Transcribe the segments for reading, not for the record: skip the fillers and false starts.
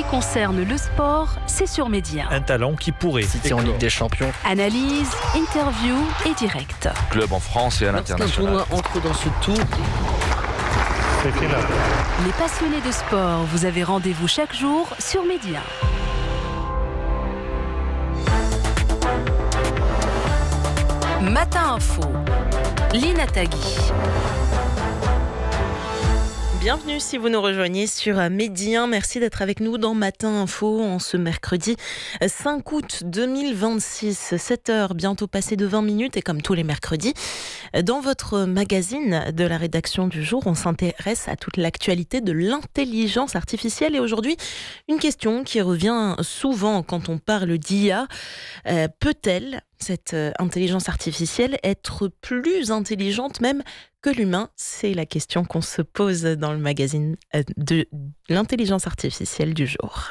concerne le sport, c'est sur Média. Un talent qui pourrait Cité en Ligue des Champions. Analyse, interview et direct. Club en France et à Lorsqu'un l'international. tournoi entre dans ce tour, Les passionnés de sport, vous avez rendez-vous chaque jour sur Média. Matin Info, Lina Tagui. Bienvenue si vous nous rejoignez sur Média. Merci d'être avec nous dans Matin Info en ce mercredi 5 août 2026, 7h bientôt passé de 20 minutes et comme tous les mercredis, dans votre magazine de la rédaction du jour, on s'intéresse à toute l'actualité de l'intelligence artificielle et aujourd'hui, une question qui revient souvent quand on parle d'IA. Peut-elle, cette intelligence artificielle, être plus intelligente même que l'humain? C'est la question qu'on se pose dans le magazine de l'intelligence artificielle du jour.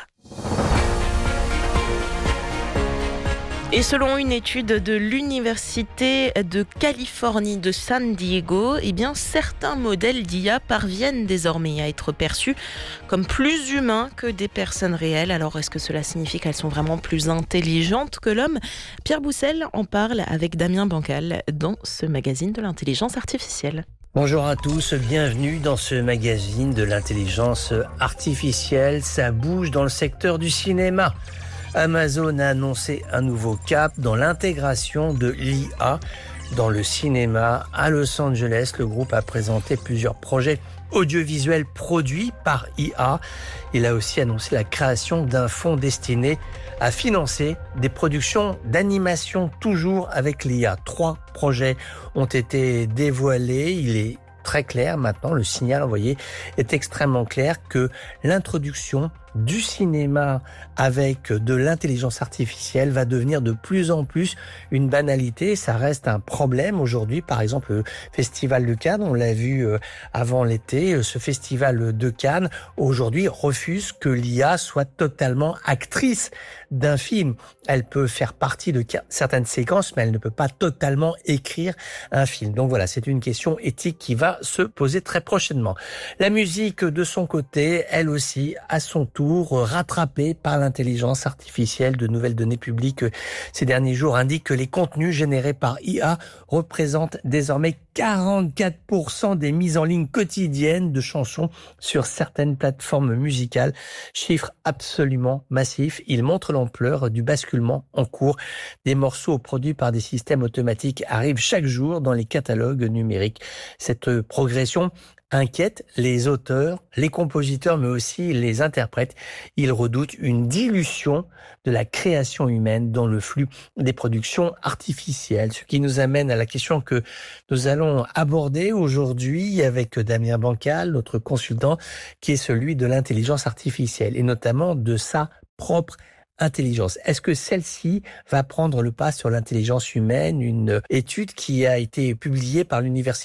Et selon une étude de l'Université de Californie de San Diego, eh bien, certains modèles d'IA parviennent désormais à être perçus comme plus humains que des personnes réelles. Alors, est-ce que cela signifie qu'elles sont vraiment plus intelligentes que l'homme? Pierre Boussel en parle avec Damien Bancal dans ce magazine de l'intelligence artificielle. Bonjour à tous, bienvenue dans ce magazine de l'intelligence artificielle. Ça bouge dans le secteur du cinéma. Amazon a annoncé un nouveau cap dans l'intégration de l'IA dans le cinéma. À Los Angeles, le groupe a présenté plusieurs projets audiovisuels produits par IA. Il a aussi annoncé la création d'un fonds destiné à financer des productions d'animation toujours avec l'IA. 3 projets ont été dévoilés. Il est très clair maintenant, le signal envoyé est extrêmement clair que l'introduction du cinéma avec de l'intelligence artificielle va devenir de plus en plus une banalité. Ça reste un problème aujourd'hui. Par exemple, le Festival de Cannes, on l'a vu avant l'été, ce Festival de Cannes aujourd'hui refuse que l'IA soit totalement actrice d'un film. Elle peut faire partie de certaines séquences, mais elle ne peut pas totalement écrire un film. Donc voilà, c'est une question éthique qui va se poser très prochainement. La musique, de son côté, elle aussi, à son tour, rattrapée par l'intelligence artificielle. De nouvelles données publiques ces derniers jours indiquent que les contenus générés par IA représentent désormais 44% des mises en ligne quotidiennes de chansons sur certaines plateformes musicales. Chiffre absolument massif. Il montre l'ampleur du basculement en cours. Des morceaux produits par des systèmes automatiques arrivent chaque jour dans les catalogues numériques. Cette progression inquiète les auteurs, les compositeurs, mais aussi les interprètes. Ils redoutent une dilution de la création humaine dans le flux des productions artificielles. Ce qui nous amène à la question que nous allons aborder aujourd'hui avec Damien Bancal, notre consultant, qui est celui de l'intelligence artificielle et notamment de sa propre intelligence. Est-ce que celle-ci va prendre le pas sur l'intelligence humaine? Une étude qui a été publiée par l'Université